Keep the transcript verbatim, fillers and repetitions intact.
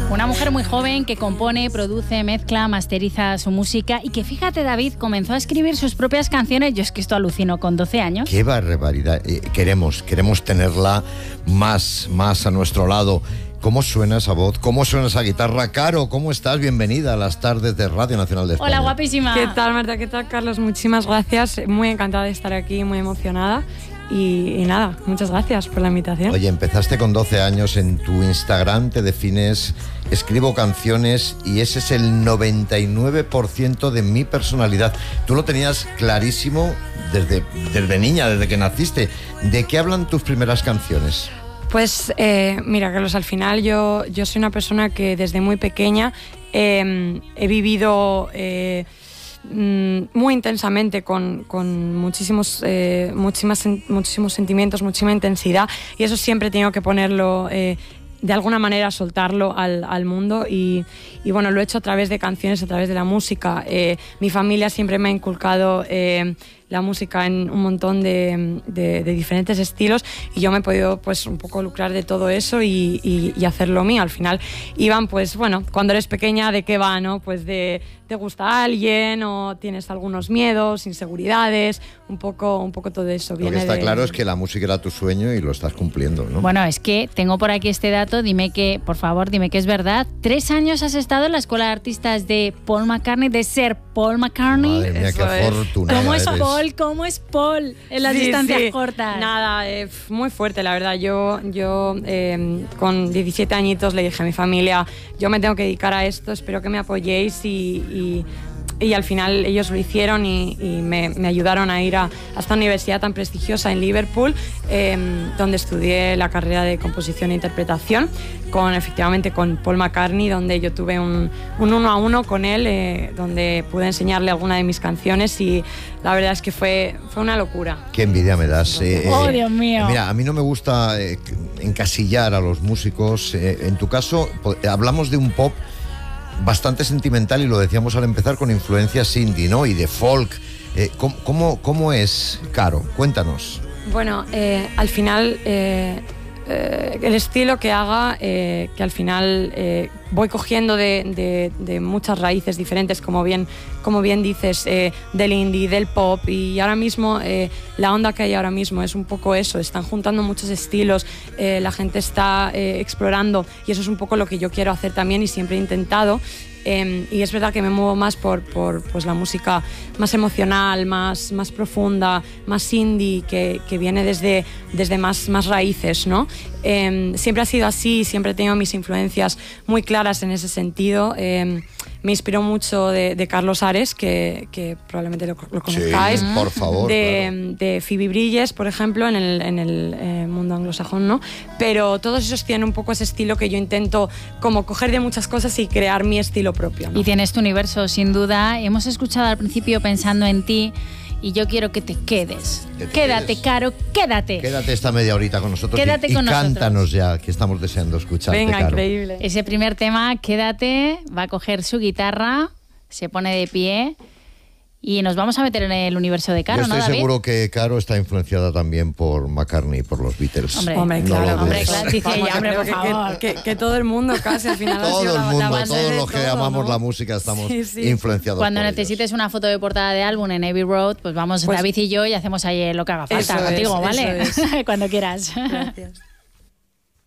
Una mujer muy joven que compone, produce, mezcla, masteriza su música y que, fíjate, David, comenzó a escribir sus propias canciones. Yo es que esto alucino, con doce años. ¡Qué barbaridad! Eh, queremos, queremos tenerla más, más a nuestro lado. ¿Cómo suena esa voz? ¿Cómo suena esa guitarra? Caro, ¿cómo estás? Bienvenida a las tardes de Radio Nacional de España. Hola, guapísima. ¿Qué tal, Marta? ¿Qué tal, Carlos? Muchísimas gracias. Muy encantada de estar aquí, muy emocionada. Y, y nada, muchas gracias por la invitación. Oye, empezaste con doce años, en tu Instagram te defines, escribo canciones y ese es el noventa y nueve por ciento de mi personalidad. Tú lo tenías clarísimo desde, desde niña, desde que naciste. ¿De qué hablan tus primeras canciones? Pues eh, mira, Carlos, al final yo, yo soy una persona que desde muy pequeña eh, he vivido... Eh, muy intensamente con, con muchísimos, eh, muchísimas, muchísimos sentimientos, muchísima intensidad, y eso siempre he tenido que ponerlo, eh, de alguna manera soltarlo al, al mundo y, y bueno, lo he hecho a través de canciones, a través de la música. Eh, mi familia siempre me ha inculcado eh, la música en un montón de, de, de diferentes estilos, y yo me he podido pues un poco lucrar de todo eso y, y, y hacerlo mío. Al final iban, pues bueno, cuando eres pequeña, ¿de qué va, no? Pues de te gusta a alguien o tienes algunos miedos, inseguridades, un poco, un poco todo eso. Lo que está de... claro es que la música era tu sueño y lo estás cumpliendo, ¿no? Bueno, es que tengo por aquí este dato, dime que, por favor, dime que es verdad. Tres años has estado en la Escuela de Artistas de Paul McCartney, de ser Paul McCartney. Madre mía, qué afortunada ¿Cómo es eres. Paul? ¿Cómo es Paul en las sí, distancias sí. cortas? Nada, eh, muy fuerte, la verdad. Yo, yo eh, con diecisiete añitos le dije a mi familia, yo me tengo que dedicar a esto, espero que me apoyéis, y... y Y al final ellos lo hicieron y, y me, me ayudaron a ir a, a esta universidad tan prestigiosa en Liverpool, eh, donde estudié la carrera de composición e interpretación, con, efectivamente con Paul McCartney, donde yo tuve un, un uno a uno con él, eh, donde pude enseñarle alguna de mis canciones, y la verdad es que fue, fue una locura. Qué envidia me das. Eh, oh, eh, Dios mío. Mira, a mí no me gusta eh, encasillar a los músicos. Eh, en tu caso, hablamos de un pop bastante sentimental, y lo decíamos al empezar, con influencias indie, ¿no? Y de folk. Eh, ¿cómo, cómo, ¿Cómo es, Caro? Cuéntanos. Bueno, eh, al final, eh, eh, el estilo que haga, eh, que al final eh, voy cogiendo de, de, de muchas raíces diferentes, como bien, como bien dices, eh, del indie, del pop, y ahora mismo eh, la onda que hay ahora mismo es un poco eso, están juntando muchos estilos, eh, la gente está eh, explorando, y eso es un poco lo que yo quiero hacer también y siempre he intentado. Eh, y es verdad que me muevo más por, por pues, la música más emocional, más, más profunda, más indie, que, que viene desde, desde más, más raíces, ¿no? Eh, siempre ha sido así, siempre he tenido mis influencias muy claras en ese sentido. Eh, me inspiró mucho de, de Carlos Ares, que, que probablemente lo, lo conozcáis. Sí, por favor. De, claro. de Phoebe Bridges, por ejemplo, en el, en el eh, mundo anglosajón, ¿no? Pero todos esos tienen un poco ese estilo que yo intento como coger de muchas cosas y crear mi estilo propio, ¿no? Y tienes tu universo, sin duda. Hemos escuchado al principio Pensando en ti, y yo quiero que te quedes. Que te quédate, quedes. Caro, quédate. Quédate esta media horita con nosotros. Quédate y, con y nosotros. Cántanos ya, que estamos deseando escucharte, Venga, Caro. increíble. Ese primer tema, Quédate, va a coger su guitarra, se pone de pie y nos vamos a meter en el universo de Caro, Yo estoy ¿no, David? seguro que Caro está influenciada también por McCartney y por los Beatles. Hombre, Hombre, No claro, lo hombre, dudes. claro, dice Vamos, ella, hombre, creo por que, favor. que, que, que todo el mundo casi al final ha Todo sido el la- la mundo, base todos de los que todo, amamos ¿no? la música estamos Sí, sí. influenciados Cuando por necesites ellos. una foto de portada de álbum en Abbey Road, pues vamos Pues- David y yo y hacemos ahí lo que haga falta Eso contigo, es, ¿vale? eso Cuando quieras. Gracias.